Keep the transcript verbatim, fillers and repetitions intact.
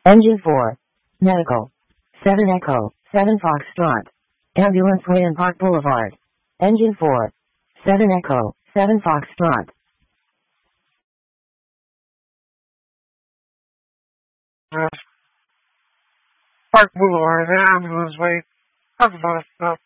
Engine four. Medical. seven Echo, seven Foxtrot. Ambulance Wayland Park Boulevard. Engine four. seven Echo, seven Foxtrot. Park Boulevard, the ambulance way. That's about it.